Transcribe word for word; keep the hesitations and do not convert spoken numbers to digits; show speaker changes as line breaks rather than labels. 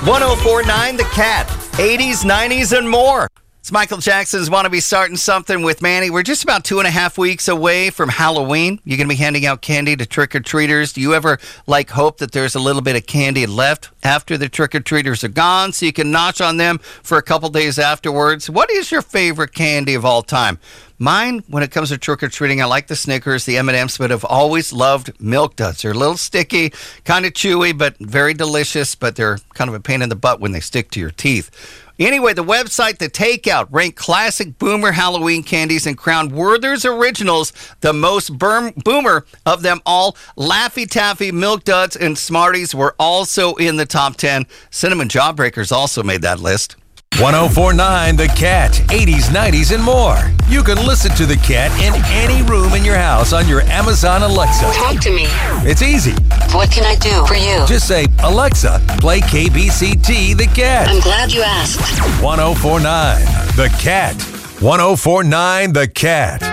one oh four point nine The Cat, eighties, nineties, and more. It's Michael Jackson's Want to Be Starting Something with Manny. We're just about two and a half weeks away from Halloween. You're going to be handing out candy to trick-or-treaters. Do you ever, like, hope that there's a little bit of candy left after the trick-or-treaters are gone so you can notch on them for a couple days afterwards? What is your favorite candy of all time? Mine, when it comes to trick-or-treating, I like the Snickers, the M and M's, but I've always loved Milk Duds. They're a little sticky, kind of chewy, but very delicious, but they're kind of a pain in the butt when they stick to your teeth. Anyway, the website The Takeout ranked classic boomer Halloween candies and crowned Werther's Originals the most boom- boomer of them all. Laffy Taffy, Milk Duds, and Smarties were also in the top ten. Cinnamon Jawbreakers also made that list.
one oh four point nine The Cat, eighties, nineties, and more. You can listen to The Cat in any room in your house on your Amazon Alexa.
Talk to me.
It's easy.
What can I do for you?
Just say, Alexa, play K B C T The Cat.
I'm glad you asked.
one oh four point nine The Cat. one oh four point nine The Cat.